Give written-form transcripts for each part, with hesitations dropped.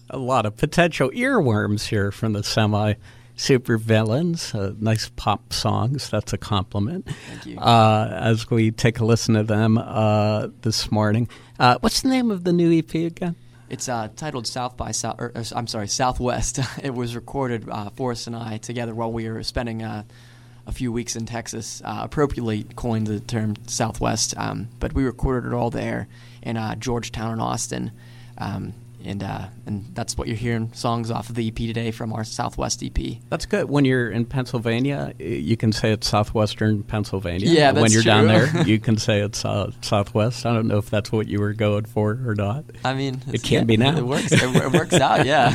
a lot of potential earworms here from the Semi-Supervillains. Nice pop songs. That's a compliment. Thank you. As we take a listen to them this morning. What's the name of the new EP again? It's titled Southwest. It was recorded, Forrest and I, together while we were spending a few weeks in Texas. Appropriately coined the term Southwest, but we recorded it all there in Georgetown and Austin. And that's what you're hearing, songs off of the EP today from our Southwest EP. That's good. When you're in Pennsylvania, you can say it's Southwestern Pennsylvania. Yeah, that's When you're true. down there, you can say it's Southwest. I don't know if that's what you were going for or not. I mean, it can be now. It works. It works out. Yeah.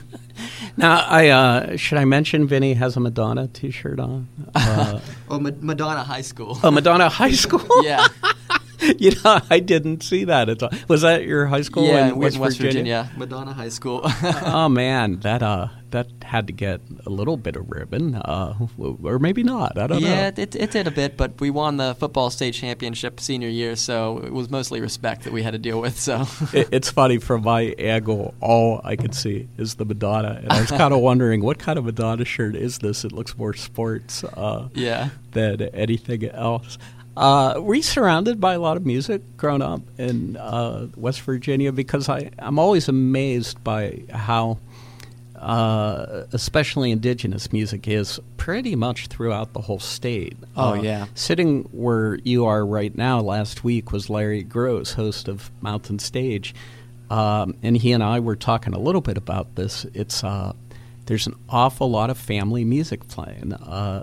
Now, should I mention Vinny has a Madonna T-shirt on? Madonna High School. Oh, Madonna High School. Yeah. You know, I didn't see that at all. Was that your high school in West Virginia? Madonna High School. Oh man, that had to get a little bit of ribbon, or maybe not. I don't know. Yeah, it did a bit, but we won the football state championship senior year, so it was mostly respect that we had to deal with. So it's funny, from my angle, all I could see is the Madonna, and I was kind of wondering what kind of Madonna shirt is this. It looks more sports than anything else. Were you surrounded by a lot of music growing up in West Virginia? Because I'm always amazed by how, especially indigenous music, is pretty much throughout the whole state. Oh, yeah. Sitting where you are right now last week was Larry Gross, host of Mountain Stage, and he and I were talking a little bit about this. It's there's an awful lot of family music playing,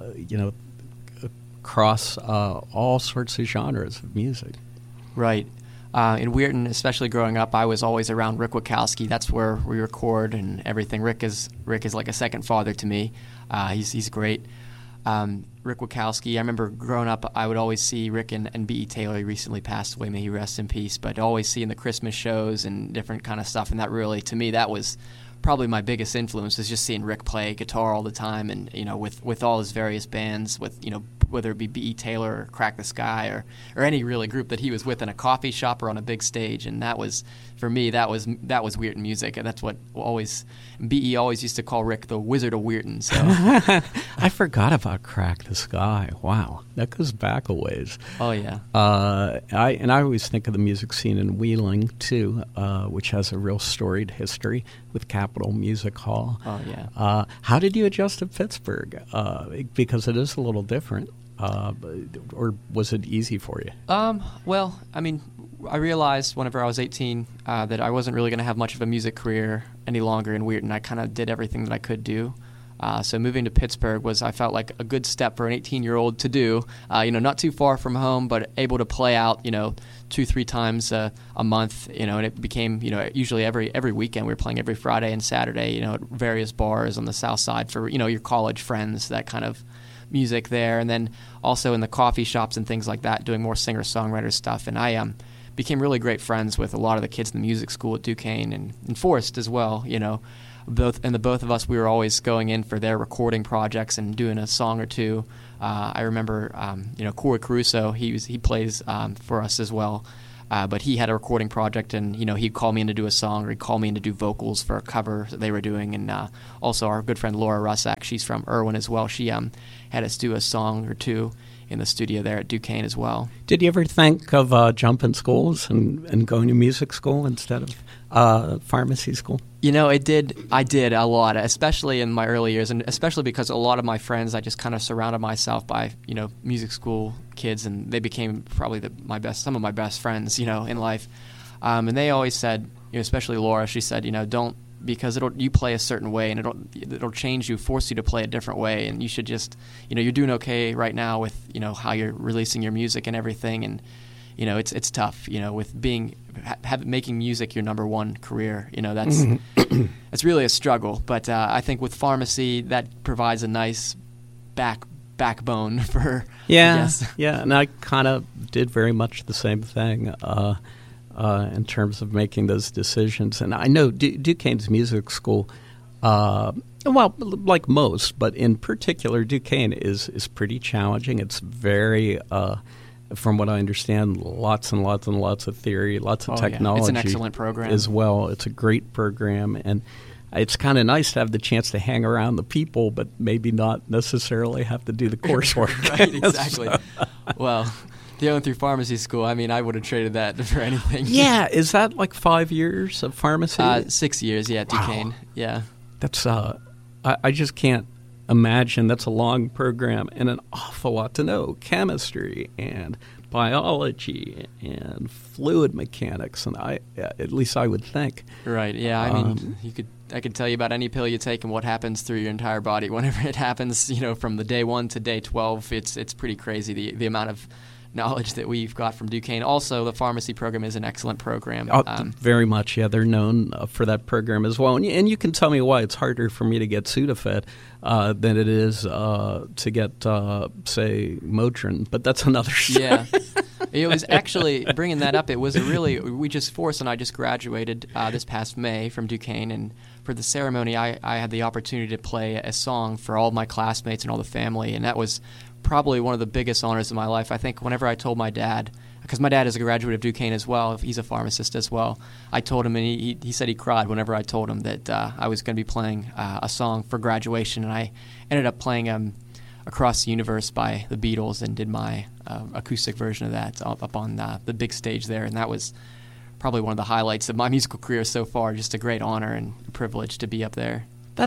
across all sorts of genres of music. Right. In Weirton, especially growing up, I was always around Rick Wachowski. That's where we record and everything. Rick is like a second father to me. He's great. Rick Wachowski, I remember growing up, I would always see Rick and B.E. Taylor. He recently passed away, may he rest in peace, but always seeing the Christmas shows and different kind of stuff, and that really, to me, that was probably my biggest influence, is just seeing Rick play guitar all the time, and with all his various bands, with whether it be B.E. Taylor or Crack the Sky or any really group that he was with in a coffee shop or on a big stage, and that was, for me, that was Weirton music, and that's what B.E. always used to call Rick the Wizard of Weirton. So I forgot about Crack the Sky. Wow, that goes back a ways. Oh yeah. I always think of the music scene in Wheeling too, which has a real storied history with Capitol Music Hall. Oh yeah. How did you adjust to Pittsburgh? Because it is a little different. Or was it easy for you? Well, I mean, I realized whenever I was 18 that I wasn't really going to have much of a music career any longer in Weirton. I kind of did everything that I could do. So moving to Pittsburgh I felt like a good step for an 18-year-old to do. Not too far from home, but able to play out, 2-3 times a month, and it became, usually every weekend we were playing every Friday and Saturday, at various bars on the south side for, your college friends, that kind of music there. And then also in the coffee shops and things like that, doing more singer-songwriter stuff. And I became really great friends with a lot of the kids in the music school at Duquesne and Forrest as well, both of us, we were always going in for their recording projects and doing a song or two. I remember, Corey Caruso, he plays for us as well. But he had a recording project, and he'd call me in to do a song, or he'd call me in to do vocals for a cover that they were doing. And also our good friend Laura Russack, she's from Irwin as well. She had us do a song or two in the studio there at Duquesne as well. Did you ever think of jumping schools and going to music school instead of pharmacy school? I did a lot, especially in my early years, and especially because a lot of my friends, I just kind of surrounded myself by, music school kids, and they became probably some of my best friends, in life. And they always said, especially Laura, she said, don't, because you play a certain way, and it'll change you, force you to play a different way, and you should just, you're doing okay right now with, how you're releasing your music and everything, and it's tough, with making music your number one career. That's it's really a struggle. But I think with pharmacy, that provides a nice backbone for. Yeah, I guess. Yeah, and I kind of did very much the same thing in terms of making those decisions. And I know Duquesne's music school. Well, like most, but in particular, Duquesne is pretty challenging. It's very from what I understand, lots and lots and lots of theory, lots of technology. It's an excellent program as well. It's a great program, and it's kind of nice to have the chance to hang around the people, but maybe not necessarily have to do the coursework. Right, exactly. Well, going through pharmacy school, I mean, I would have traded that for anything. Yeah, is that like 5 years of pharmacy? 6 years, yeah, at Duquesne. Wow. Yeah. That's I just can't imagine. That's a long program and an awful lot to know. Chemistry and biology and fluid mechanics, and at least I would think. Right, yeah. I mean, I could tell you about any pill you take and what happens through your entire body whenever it happens, from the day 1 to day 12. It's pretty crazy, the amount of knowledge that we've got from Duquesne. Also, the pharmacy program is an excellent program. Very much, yeah. They're known for that program as well. And you can tell me why it's harder for me to get Sudafed than it is to get, say, Motrin. But that's another story. Yeah. It was actually, bringing that up, Forrest and I just graduated this past May from Duquesne, and for the ceremony, I had the opportunity to play a song for all of my classmates and all the family, and that was probably one of the biggest honors of my life. I think whenever I told my dad, because my dad is a graduate of Duquesne as well, he's a pharmacist as well, I told him, and he said he cried whenever I told him that I was going to be playing a song for graduation, and I ended up playing Across the Universe by the Beatles and did my acoustic version of that up on the big stage there, and that was probably one of the highlights of my musical career so far. Just a great honor and privilege to be up there.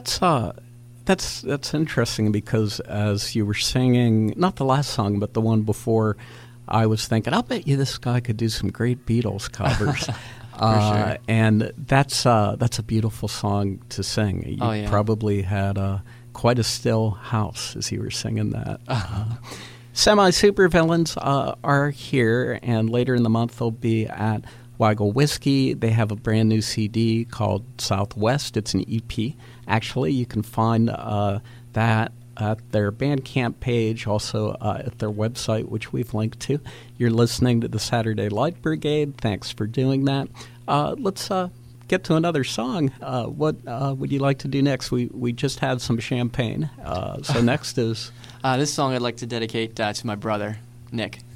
That's interesting, because as you were singing, not the last song, but the one before, I was thinking, I'll bet you this guy could do some great Beatles covers. Sure. And that's a beautiful song to sing. You probably had quite a still house as you were singing that. Semi-Supervillains are here, and later in the month they'll be at Waggle Whiskey. They have a brand new CD called Southwest. It's an EP. Actually, you can find that at their Bandcamp page, also at their website, which we've linked to. You're listening to the Saturday Light Brigade. Thanks for doing that. Let's get to another song. What would you like to do next? We just had some champagne. So next is... this song I'd like to dedicate to my brother, Nick.